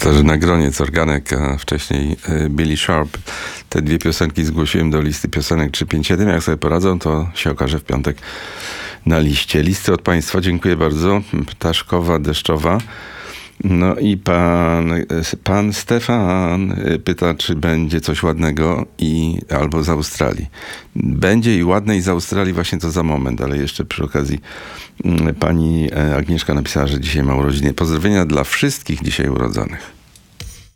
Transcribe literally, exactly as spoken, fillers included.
Katarzyna Groniec, Organek, a wcześniej Billy Sharp. Te dwie piosenki zgłosiłem do listy piosenek trzy pięć siedem. Jak sobie poradzą, to się okaże w piątek na liście. Listy od Państwa, dziękuję bardzo. Ptaszkowa, deszczowa. No i pan, pan Stefan pyta, czy będzie coś ładnego i albo z Australii. Będzie i ładne i z Australii właśnie to za moment, ale jeszcze przy okazji pani Agnieszka napisała, że dzisiaj ma urodziny. Pozdrowienia dla wszystkich dzisiaj urodzonych.